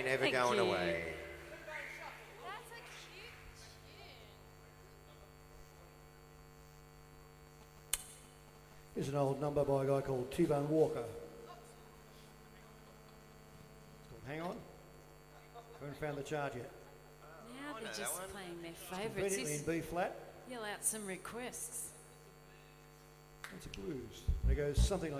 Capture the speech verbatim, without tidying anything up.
Ain't Never Thank Going you. Away. That's a cute tune. Here's an old number by a guy called T-Bone Walker. It's called Hang On. Haven't found the chart yet. Now they're know that just one. playing their favourites. Conveniently in Just B flat. yell out some requests. It's a blues. And it goes something like